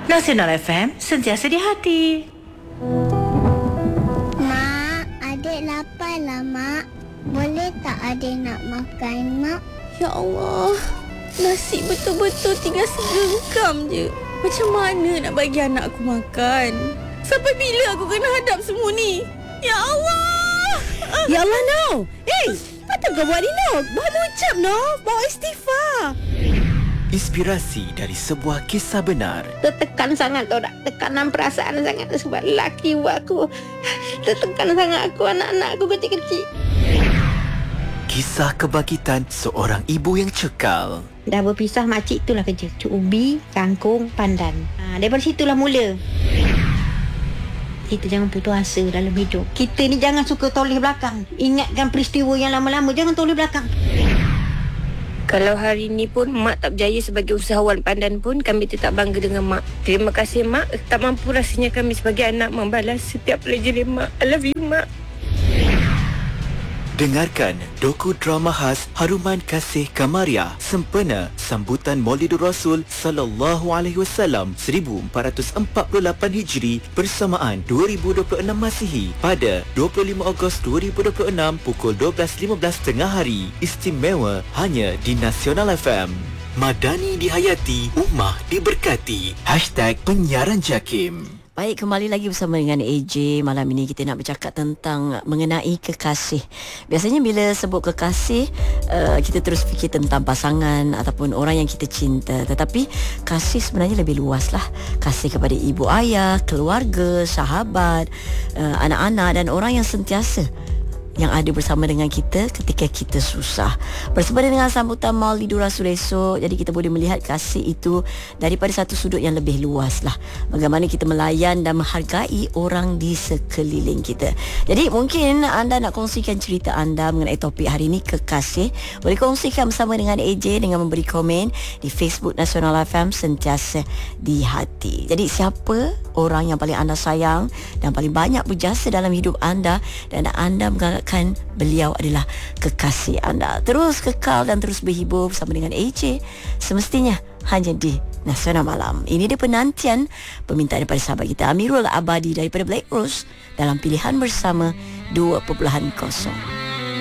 Nasional FM, sentiasa di hati. Mak, adik lapar lah, Mak. Boleh tak adik nak makan, Mak? Ya Allah, nasi betul-betul tinggal segenggam je. Macam mana nak bagi anak aku makan? Sampai bila aku kena hadap semua ni? Ya Allah! Ya Allah, Noh. Patut kau buat ni, Noh. Bawa ucap, Noh. Bawa istighfar. Inspirasi dari sebuah kisah benar. Tertekan sangat tau tak? Tekanan perasaan sangat sebab lelaki aku. Tertekan sangat aku, anak-anak aku kecil-kecil. Kisah kebangkitan seorang ibu yang cekal. Dah berpisah, makcik itulah kerja. Cuk ubi, kangkung, pandan. Daripada situlah mula. Kita jangan putus asa dalam hidup. Kita ni jangan suka toleh belakang. Ingatkan peristiwa yang lama-lama, jangan toleh belakang. Kalau hari ni pun Mak tak berjaya sebagai usahawan pandan pun, kami tetap bangga dengan Mak. Terima kasih Mak. Tak mampu rasanya kami sebagai anak membalas setiap pelajaran Mak. I love you Mak. Dengarkan doku drama khas Haruman Kasih Kamariah sempena sambutan Maulidur Rasul sallallahu alaihi wasallam 1448 Hijri bersamaan 2026 Masihi pada 25 Ogos 2026 pukul 12.15 tengah hari. Istimewa hanya di Nasional FM. Madani dihayati, Ummah diberkati. #penyiaran JAKIM. Baik, kembali lagi bersama dengan AJ. Malam ini kita nak bercakap tentang mengenai kekasih. Biasanya bila sebut kekasih, kita terus fikir tentang pasangan ataupun orang yang kita cinta. Tetapi kasih sebenarnya lebih luas lah. Kasih kepada ibu ayah, keluarga, sahabat, anak-anak dan orang yang sentiasa yang ada bersama dengan kita ketika kita susah. Bersama dengan sambutan Maulidur Rasul esok, jadi kita boleh melihat kasih itu daripada satu sudut yang lebih luas lah. Bagaimana kita melayan dan menghargai orang di sekeliling kita. Jadi mungkin anda nak kongsikan cerita anda mengenai topik hari ini, kekasih. Boleh kongsikan bersama dengan AJ dengan memberi komen di Facebook Nasional FM, sentiasa di hati. Jadi siapa orang yang paling anda sayang dan paling banyak berjasa dalam hidup anda dan anda menganggap beliau adalah kekasih anda. Terus kekal dan terus berhibur bersama dengan AJ semestinya hanya di Nasional Malam. Ini dia penantian permintaan daripada sahabat kita Amirul Abadi daripada Black Rose dalam Pilihan Bersama 2.0.